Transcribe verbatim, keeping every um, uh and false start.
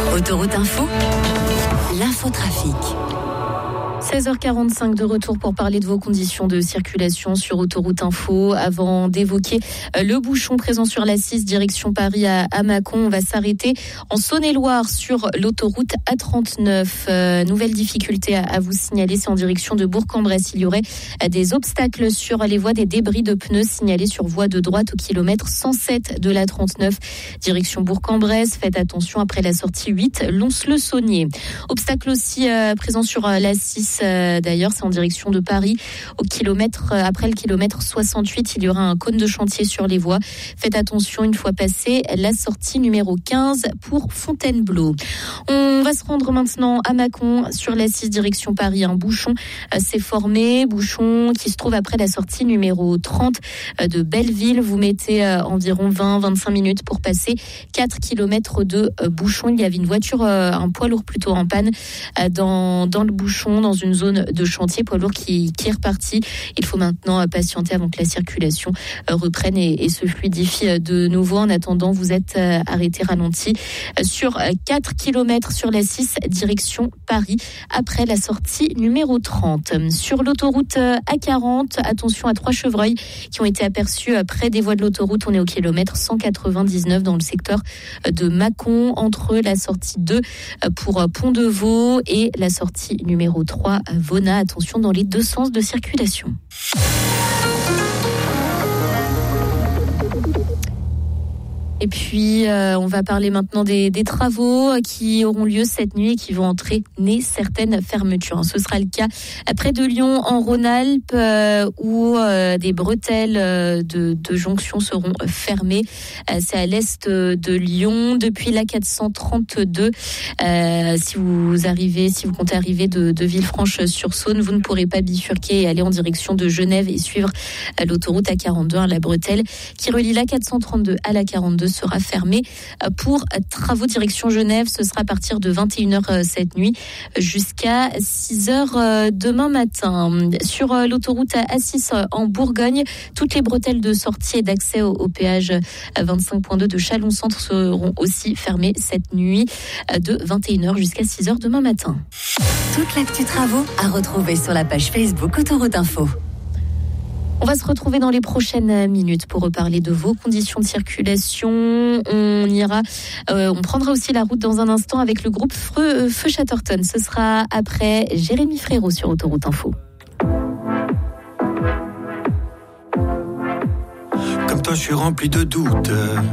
Autoroute Info, l'infotrafic. seize heures quarante-cinq de retour pour parler de vos conditions de circulation sur Autoroute Info. Avant d'évoquer le bouchon présent sur l'A six direction Paris à, à Mâcon, on va s'arrêter en Saône-et-Loire sur l'autoroute A trente-neuf. Euh, nouvelle difficulté à, à vous signaler, c'est en direction de Bourg-en-Bresse. Il y aurait des obstacles sur les voies, des débris de pneus signalés sur voie de droite au kilomètre cent sept de l'A trente-neuf direction Bourg-en-Bresse. Faites attention après la sortie huit, Lons-le-Saunier. Obstacle aussi euh, présent sur euh, l'A six. D'ailleurs, c'est en direction de Paris. Au kilomètre, après le kilomètre soixante-huit, il y aura un cône de chantier sur les voies. Faites attention une fois passé la sortie numéro quinze pour Fontainebleau. On va se rendre maintenant à Mâcon sur l'A six direction Paris. Un bouchon s'est formé, bouchon qui se trouve après la sortie numéro trente de Belleville. Vous mettez environ vingt à vingt-cinq minutes pour passer quatre kilomètres de bouchon. Il y avait une voiture, un poids lourd plutôt en panne dans, dans le bouchon, dans une zone de chantier, poids lourd qui, qui est reparti. Il faut maintenant patienter avant que la circulation reprenne et, et se fluidifie de nouveau. En attendant, vous êtes arrêté, ralenti sur quatre kilomètres sur l'A six, direction Paris, après la sortie numéro trente. Sur l'autoroute A quarante, attention à trois chevreuils qui ont été aperçus près des voies de l'autoroute. On est au kilomètre cent quatre-vingt-dix-neuf dans le secteur de Mâcon, entre la sortie deux pour Pont-de-Vaux et la sortie numéro trois à Vona. Attention dans les deux sens de circulation. Et puis, euh, on va parler maintenant des, des travaux qui auront lieu cette nuit et qui vont entraîner certaines fermetures. Ce sera le cas près de Lyon, en Rhône-Alpes, euh, où euh, des bretelles euh, de, de jonction seront fermées. Euh, c'est à l'est de Lyon, depuis l'A quatre cent trente-deux. Euh, si vous arrivez, si vous comptez arriver de, de Villefranche-sur-Saône, vous ne pourrez pas bifurquer et aller en direction de Genève et suivre euh, l'autoroute A quarante-deux, hein, la bretelle qui relie l'A quatre cent trente-deux à l'A quarante-deux sera fermé pour travaux direction Genève. Ce sera à partir de vingt et une heures cette nuit jusqu'à six heures demain matin. Sur l'autoroute A six en Bourgogne, toutes les bretelles de sortie et d'accès au péage vingt-cinq point deux de Chalon-Centre seront aussi fermées cette nuit de vingt et une heures jusqu'à six heures demain matin. Toute l'actu travaux à retrouver sur la page Facebook Autoroute Info. On va se retrouver dans les prochaines minutes pour reparler de vos conditions de circulation. On ira, euh, on prendra aussi la route dans un instant avec le groupe Feu, Feu Chatterton. Ce sera après Jérémy Frérot sur Autoroute Info. Comme toi, je suis rempli de doutes.